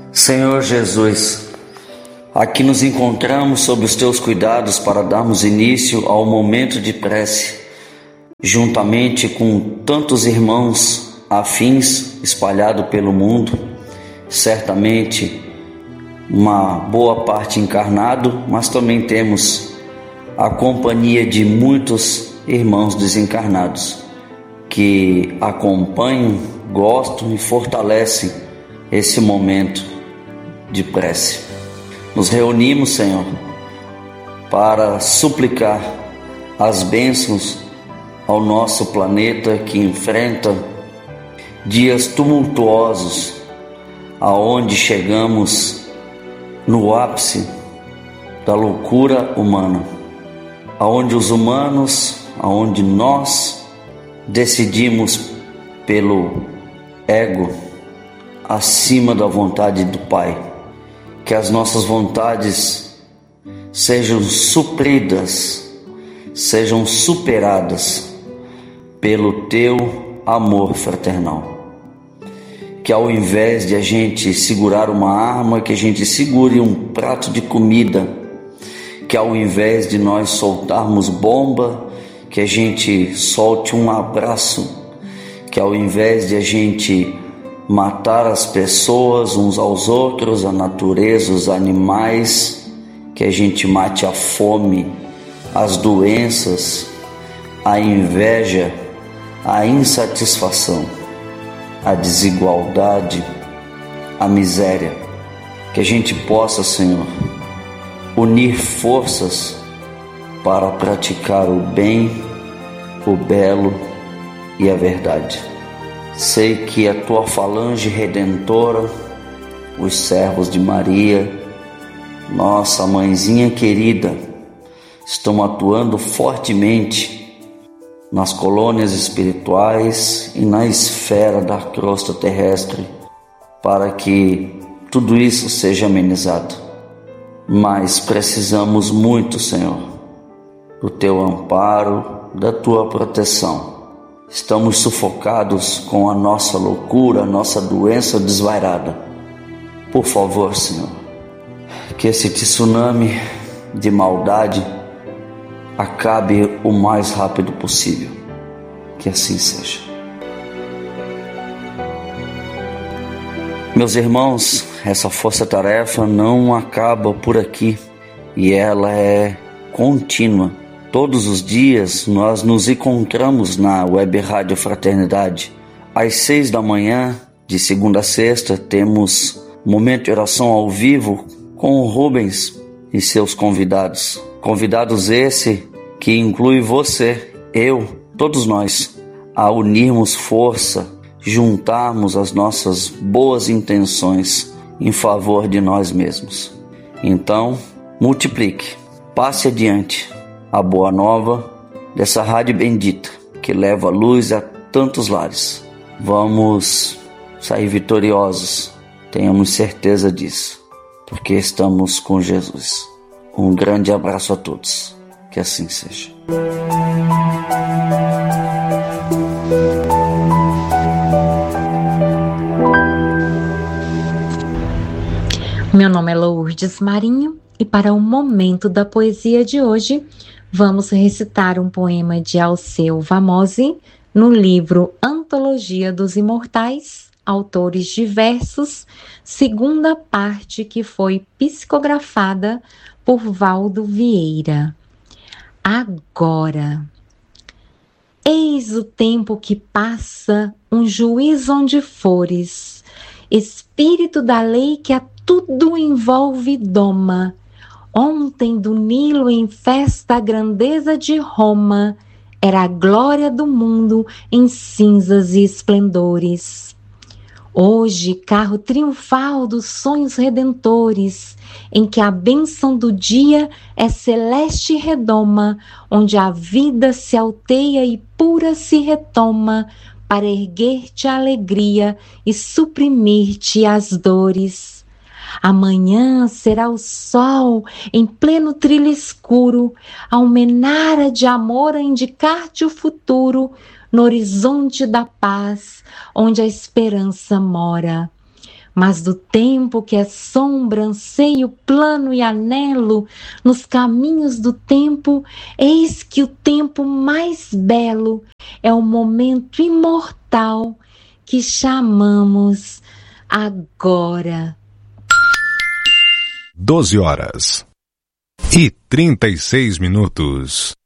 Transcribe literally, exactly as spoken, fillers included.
Senhor Jesus, aqui nos encontramos sob os teus cuidados para darmos início ao momento de prece, juntamente com tantos irmãos afins espalhados pelo mundo, certamente uma boa parte encarnado, mas também temos a companhia de muitos irmãos desencarnados que acompanham, gostam e fortalecem esse momento de prece. Nos reunimos, Senhor, para suplicar as bênçãos ao nosso planeta que enfrenta dias tumultuosos, aonde chegamos no ápice da loucura humana, aonde os humanos, aonde nós decidimos pelo ego acima da vontade do Pai. Que as nossas vontades sejam supridas, sejam superadas pelo teu amor fraternal. Que ao invés de a gente segurar uma arma, que a gente segure um prato de comida. Que ao invés de nós soltarmos bomba, que a gente solte um abraço. Que ao invés de a gente matar as pessoas uns aos outros, a natureza, os animais, que a gente mate a fome, as doenças, a inveja, a insatisfação, a desigualdade, a miséria. Que a gente possa, Senhor, unir forças para praticar o bem, o belo e a verdade. Sei que a tua falange redentora, os servos de Maria, nossa mãezinha querida, estão atuando fortemente nas colônias espirituais e na esfera da crosta terrestre para que tudo isso seja amenizado. Mas precisamos muito, Senhor, do teu amparo, da tua proteção. Estamos sufocados com a nossa loucura, a nossa doença desvairada. Por favor, Senhor, que esse tsunami de maldade acabe o mais rápido possível. Que assim seja. Meus irmãos, essa força-tarefa não acaba por aqui e ela é contínua. Todos os dias nós nos encontramos na Web Rádio Fraternidade. Às seis da manhã, de segunda a sexta, temos momento de oração ao vivo com o Rubens e seus convidados. Convidados esse que inclui você, eu, todos nós, a unirmos força, juntarmos as nossas boas intenções em favor de nós mesmos. Então, multiplique, passe adiante a boa nova dessa rádio bendita que leva a luz a tantos lares. Vamos sair vitoriosos, tenhamos certeza disso, porque estamos com Jesus. Um grande abraço a todos, que assim seja. Meu nome é Lourdes Marinho e para o momento da poesia de hoje, vamos recitar um poema de Alceu Vamosi no livro Antologia dos Imortais, Autores Diversos, segunda parte que foi psicografada por Valdo Vieira. Agora, eis o tempo que passa, um juiz onde fores, espírito da lei que a tudo envolve e doma. Ontem do Nilo em festa a grandeza de Roma, era a glória do mundo em cinzas e esplendores. Hoje, carro triunfal dos sonhos redentores, em que a bênção do dia é celeste e redoma, onde a vida se alteia e pura se retoma, para erguer-te a alegria e suprimir-te as dores. Amanhã será o sol em pleno trilho escuro, a almenara de amor a indicar-te o futuro, no horizonte da paz, onde a esperança mora. Mas do tempo que é sombra, anseio, plano e anelo, nos caminhos do tempo, eis que o tempo mais belo é o momento imortal que chamamos agora. doze horas e trinta e seis minutos.